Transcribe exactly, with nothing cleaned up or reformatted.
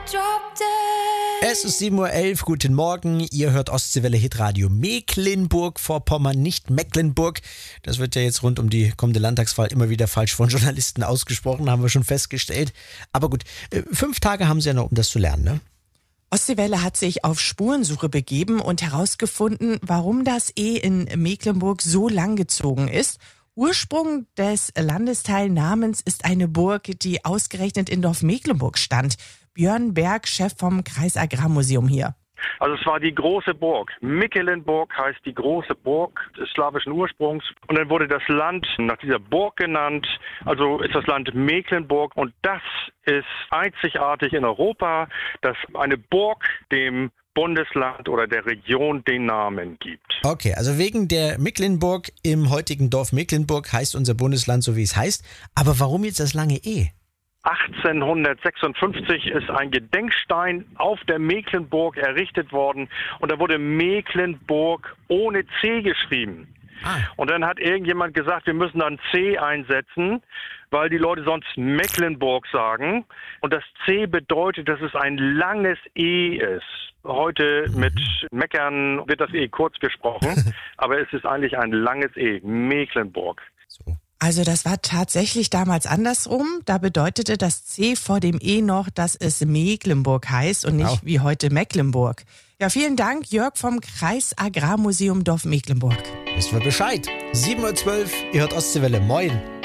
Es ist sieben Uhr elf, guten Morgen. Ihr hört Ostseewelle Hitradio Mecklenburg-Vorpommern, nicht Mecklenburg. Das wird ja jetzt rund um die kommende Landtagswahl immer wieder falsch von Journalisten ausgesprochen, haben wir schon festgestellt. Aber gut, fünf Tage haben Sie ja noch, um das zu lernen, ne? Ostseewelle hat sich auf Spurensuche begeben und herausgefunden, warum das E in Mecklenburg so lang gezogen ist. Ursprung des Landesteilnamens ist eine Burg, die ausgerechnet in Dorf Mecklenburg stand. Björn Berg, Chef vom Kreisagrarmuseum hier. Also es war die große Burg. Mecklenburg heißt die große Burg des slawischen Ursprungs. Und dann wurde das Land nach dieser Burg genannt. Also ist das Land Mecklenburg. Und das ist einzigartig in Europa, dass eine Burg dem Bundesland oder der Region den Namen gibt. Okay, also wegen der Mecklenburg im heutigen Dorf Mecklenburg heißt unser Bundesland so, wie es heißt. Aber warum jetzt das lange E? achtzehnhundertsechsundfünfzig ist ein Gedenkstein auf der Mecklenburg errichtet worden und da wurde Mecklenburg ohne C geschrieben. Ah. Und dann hat irgendjemand gesagt, wir müssen dann C einsetzen, weil die Leute sonst Mecklenburg sagen. Und das C bedeutet, dass es ein langes E ist. Heute mit Meckern wird das E kurz gesprochen, aber es ist eigentlich ein langes E, Mecklenburg. So. Also das war tatsächlich damals andersrum. Da bedeutete das C vor dem E noch, dass es Mecklenburg heißt und nicht wow. wie heute Mecklenburg. Ja, vielen Dank, Jörg vom Kreisagrarmuseum Dorf Mecklenburg. Wissen wir Bescheid. sieben Uhr zwölf, ihr hört Ostseewelle. Moin.